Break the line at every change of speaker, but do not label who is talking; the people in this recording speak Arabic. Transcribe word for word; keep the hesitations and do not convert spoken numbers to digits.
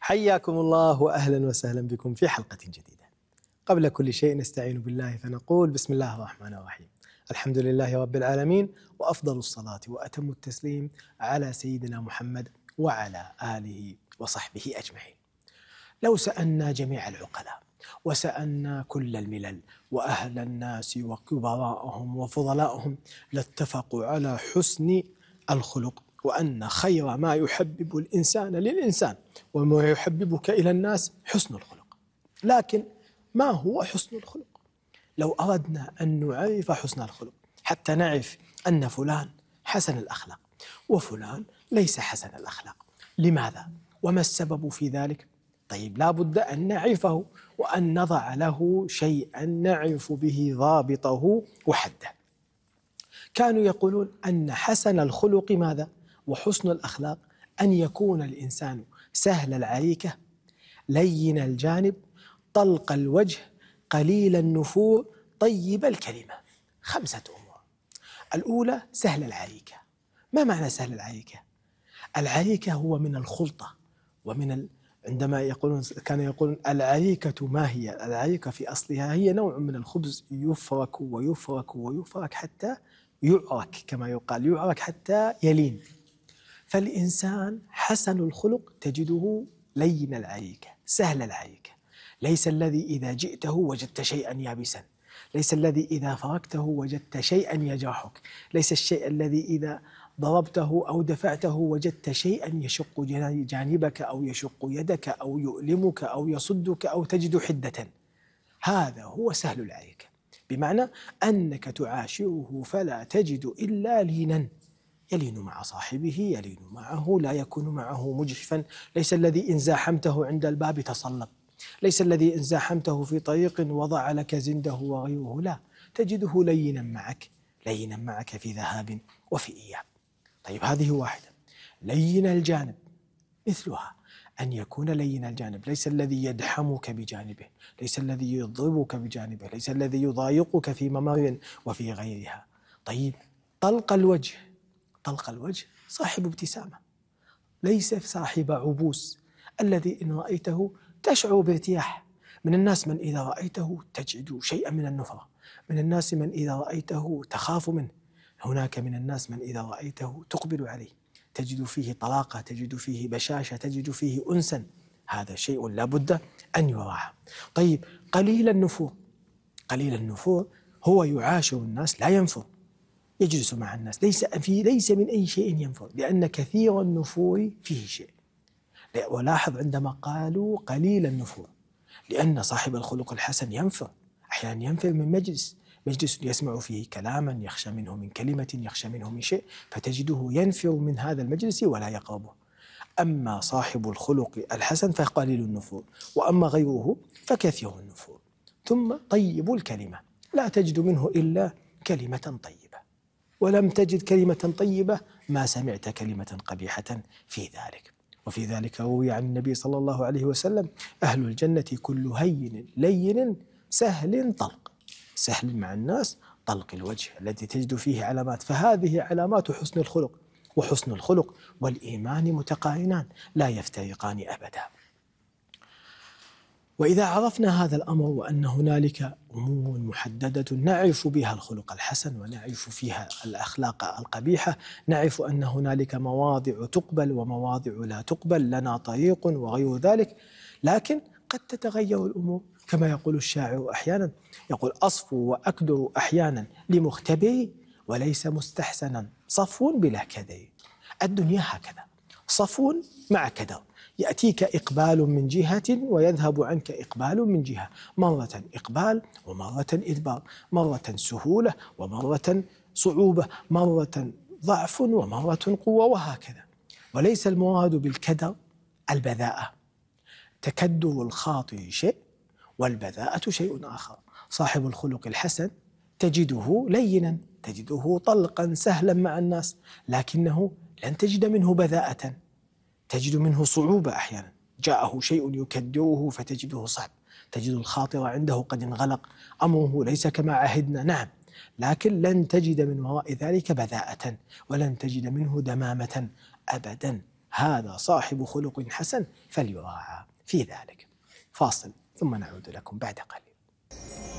حياكم الله وأهلا وسهلا بكم في حلقة جديدة. قبل كل شيء نستعين بالله فنقول بسم الله الرحمن الرحيم، الحمد لله رب العالمين، وأفضل الصلاة وأتم التسليم على سيدنا محمد وعلى آله وصحبه أجمعين. لو سألنا جميع العقلاء وسألنا كل الملل وأهل الناس وكبراءهم وفضلاءهم لاتفقوا على حسن الخلق، وأن خير ما يحبب الإنسان للإنسان وما يحببك إلى الناس حسن الخلق. لكن ما هو حسن الخلق؟ لو أردنا أن نعرف حسن الخلق حتى نعرف أن فلان حسن الأخلاق وفلان ليس حسن الأخلاق، لماذا؟ وما السبب في ذلك؟ طيب، لا بد أن نعرفه وأن نضع له شيئا نعرف به ضابطه وحده. كانوا يقولون أن حسن الخلق ماذا؟ وحسن الأخلاق أن يكون الإنسان سهل العريكة، لين الجانب، طلق الوجه، قليل النفور، طيب الكلمة. خمسة أمور. الأولى سهل العريكة. ما معنى سهل العريكة؟ العريكة هو من الخلطة ومن ال... عندما يقولون كانوا يقولون العريكة ما هي؟ العريكة في أصلها هي نوع من الخبز يفرك ويفرك ويفرك حتى يعرك، كما يقال يعرك حتى يلين. فالإنسان حسن الخلق تجده لين العريكة، سهل العريكة، ليس الذي إذا جئته وجدت شيئا يابسا، ليس الذي إذا فركته وجدت شيئا يجرحك، ليس الشيء الذي إذا ضربته أو دفعته وجدت شيئا يشق جانبك أو يشق يدك أو يؤلمك أو يصدك أو تجد حدة. هذا هو سهل العريكة، بمعنى أنك تعاشره فلا تجد إلا لينا، يلين مع صاحبه، يلين معه، لا يكون معه مجحفا، ليس الذي إن زاحمته عند الباب تصلب، ليس الذي إن زاحمته في طريق وضع لك زنده وغيره، لا، تجده لينا معك، لينا معك في ذهاب وفي إياب. طيب، هذه واحدة. لين الجانب مثلها أن يكون لين الجانب، ليس الذي يدحمك بجانبه، ليس الذي يضربك بجانبه، ليس الذي يضايقك في ممر وفي غيرها. طيب، طلق الوجه. طلق الوجه صاحب ابتسامة، ليس صاحب عبوس، الذي إن رأيته تشعر بارتياح. من الناس من إذا رأيته تجد شيئا من النفرة، من الناس من إذا رأيته تخاف منه، هناك من الناس من إذا رأيته تقبل عليه، تجد فيه طلاقة، تجد فيه بشاشة، تجد فيه أنسا. هذا شيء لا بد أن يراعى. طيب، قليل النفور. قليل النفور هو يعاشر الناس لا ينفر، يجلس مع الناس، ليس في ليس من أي شيء ينفر، لأن كثير النفور فيه شيء. ولاحظ عندما قالوا قليل النفور، لأن صاحب الخلق الحسن ينفر، أحيانا ينفر من مجلس مجلس يسمع فيه كلاما، يخشى منه من كلمة، يخشى منه من شيء، فتجده ينفر من هذا المجلس ولا يقربه. أما صاحب الخلق الحسن فقليل النفور، وأما غيره فكثير النفور. ثم طيب الكلمة، لا تجد منه إلا كلمة طيبة، ولم تجد كلمة طيبة ما سمعت كلمة قبيحة في ذلك. وفي ذلك روي عن النبي صلى الله عليه وسلم: أهل الجنة كل هين لين سهل طلق. سهل مع الناس، طلق الوجه الذي تجد فيه علامات. فهذه علامات حسن الخلق، وحسن الخلق والإيمان متقارنان لا يفترقان أبدا. وإذا عرفنا هذا الأمر وأن هنالك أمور محددة نعرف بها الخلق الحسن ونعرف فيها الأخلاق القبيحة، نعرف أن هنالك مواضع تقبل ومواضع لا تقبل، لنا طريق وغير ذلك. لكن قد تتغير الأمور، كما يقول الشاعر أحيانا، يقول: أصفو وأكدر أحيانا لمختبري وليس مستحسنا صفو بلا كدر. الدنيا هكذا، صفو مع كدر، يأتيك إقبال من جهة ويذهب عنك إقبال من جهة، مرة إقبال ومرة إدبار، مرة سهولة ومرة صعوبة، مرة ضعف ومرة قوة، وهكذا. وليس المراد بالكدر البذاءة، تكدر الخاطر شيء والبذاءة شيء آخر. صاحب الخلق الحسن تجده لينا، تجده طلقا سهلا مع الناس، لكنه لن تجد منه بذاءة، تجد منه صعوبة. أحيانا جاءه شيء يكدره فتجده صعب، تجد الخاطر عنده قد انغلق، أمره ليس كما عهدنا، نعم، لكن لن تجد من وراء ذلك بذاءة، ولن تجد منه دمامة أبدا. هذا صاحب خلق حسن فليراعى في ذلك. فاصل ثم نعود لكم بعد قليل.